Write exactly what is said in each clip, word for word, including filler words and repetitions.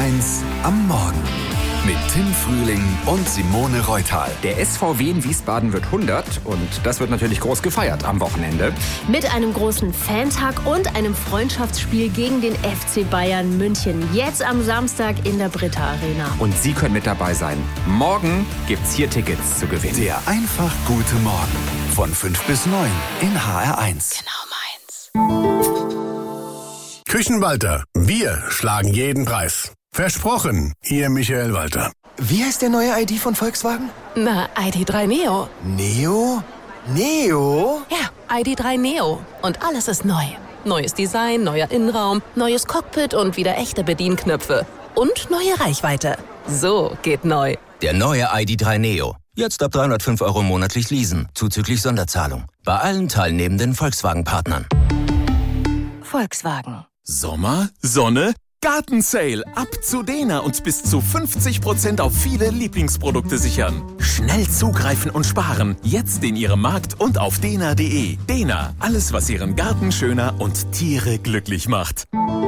eins am Morgen mit Tim Frühling und Simone Reuthal. Der S V W in Wiesbaden wird hundert und das wird natürlich groß gefeiert am Wochenende. Mit einem großen Fantag und einem Freundschaftsspiel gegen den F C Bayern München. Jetzt am Samstag in der Britta Arena. Und Sie können mit dabei sein. Morgen gibt's hier Tickets zu gewinnen. Der einfach gute Morgen von fünf bis neun in H R eins. Genau meins. Küchenwalter, wir schlagen jeden Preis. Versprochen, Ihr Michael Walter. Wie heißt der neue I D von Volkswagen? Na, I D drei Neo. Neo? Neo? Ja, I D drei Neo. Und alles ist neu. Neues Design, neuer Innenraum, neues Cockpit und wieder echte Bedienknöpfe. Und neue Reichweite. So geht neu. Der neue I D drei Neo. Jetzt ab dreihundertfünf Euro monatlich leasen, zuzüglich Sonderzahlung. Bei allen teilnehmenden Volkswagen-Partnern. Volkswagen. Sommer, Sonne, Gartensale. Ab zu Dena und bis zu fünfzig Prozent auf viele Lieblingsprodukte sichern. Schnell zugreifen und sparen. Jetzt in Ihrem Markt und auf dena punkt de. Dena, alles was Ihren Garten schöner und Tiere glücklich macht.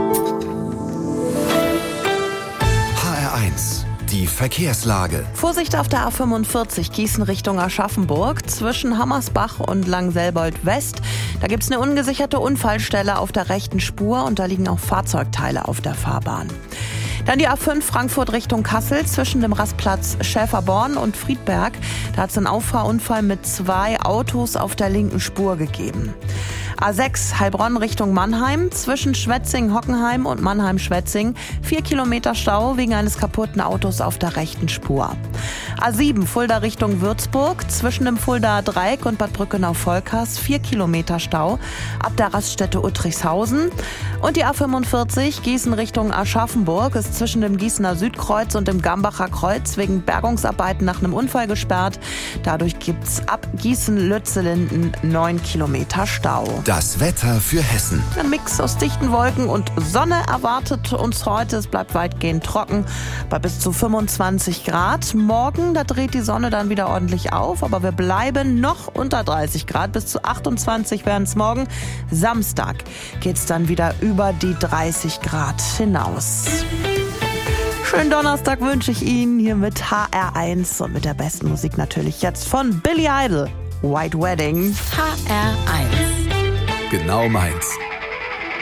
H R eins. Die Verkehrslage. Vorsicht auf der A fünfundvierzig Gießen Richtung Aschaffenburg zwischen Hammersbach und Langselbold West. Da gibt es eine ungesicherte Unfallstelle auf der rechten Spur und da liegen auch Fahrzeugteile auf der Fahrbahn. Dann die A fünf Frankfurt Richtung Kassel zwischen dem Rastplatz Schäferborn und Friedberg. Da hat es einen Auffahrunfall mit zwei Autos auf der linken Spur gegeben. A sechs Heilbronn Richtung Mannheim zwischen Schwetzing-Hockenheim und Mannheim-Schwetzing. Vier Kilometer Stau wegen eines kaputten Autos auf der rechten Spur. A sieben Fulda Richtung Würzburg zwischen dem Fuldaer Dreieck und Bad Brückenau-Volkers. Vier Kilometer Stau ab der Raststätte Uttrichshausen. Und die A fünfundvierzig Gießen Richtung Aschaffenburg ist zwischen dem Gießener Südkreuz und dem Gambacher Kreuz wegen Bergungsarbeiten nach einem Unfall gesperrt. Dadurch gibt's ab Gießen-Lützelinden neun Kilometer Stau. Das Wetter für Hessen. Ein Mix aus dichten Wolken und Sonne erwartet uns heute. Es bleibt weitgehend trocken bei bis zu fünfundzwanzig Grad. Morgen, da dreht die Sonne dann wieder ordentlich auf, aber wir bleiben noch unter dreißig Grad. Bis zu achtundzwanzig werden es morgen. Samstag geht's dann wieder über die dreißig Grad hinaus. Schönen Donnerstag wünsche ich Ihnen hier mit H R eins und mit der besten Musik natürlich jetzt von Billy Idol. White Wedding. H R eins. Genau meins.